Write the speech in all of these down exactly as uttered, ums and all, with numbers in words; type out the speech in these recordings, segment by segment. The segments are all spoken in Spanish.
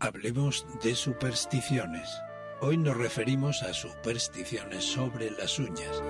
Hablemos de supersticiones. Hoy nos referimos a supersticiones sobre las uñas.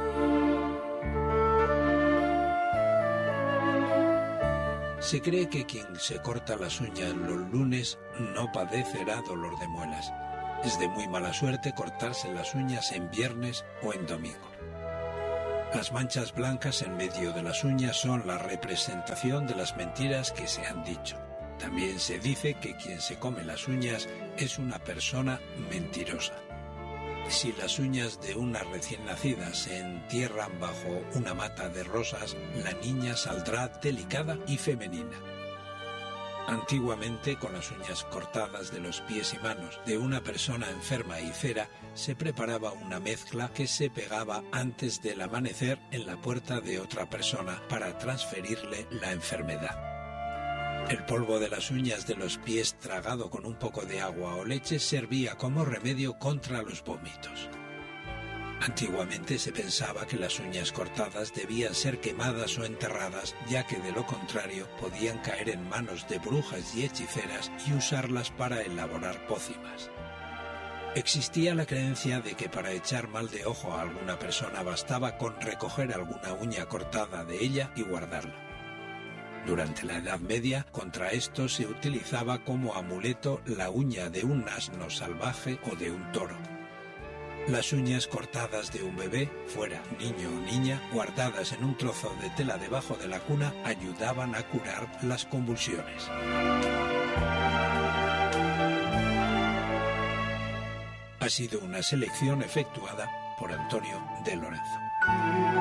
Se cree que quien se corta las uñas los lunes no padecerá dolor de muelas. Es de muy mala suerte cortarse las uñas en viernes o en domingo. Las manchas blancas en medio de las uñas son la representación de las mentiras que se han dicho. También se dice que quien se come las uñas es una persona mentirosa. Si las uñas de una recién nacida se entierran bajo una mata de rosas, la niña saldrá delicada y femenina. Antiguamente, con las uñas cortadas de los pies y manos de una persona enferma y cera, se preparaba una mezcla que se pegaba antes del amanecer en la puerta de otra persona para transferirle la enfermedad. El polvo de las uñas de los pies tragado con un poco de agua o leche servía como remedio contra los vómitos. Antiguamente se pensaba que las uñas cortadas debían ser quemadas o enterradas, ya que de lo contrario podían caer en manos de brujas y hechiceras y usarlas para elaborar pócimas. Existía la creencia de que para echar mal de ojo a alguna persona bastaba con recoger alguna uña cortada de ella y guardarla. Durante la Edad Media, contra esto se utilizaba como amuleto la uña de un asno salvaje o de un toro. Las uñas cortadas de un bebé, fuera niño o niña, guardadas en un trozo de tela debajo de la cuna, ayudaban a curar las convulsiones. Ha sido una selección efectuada por Antonio de Lorenzo.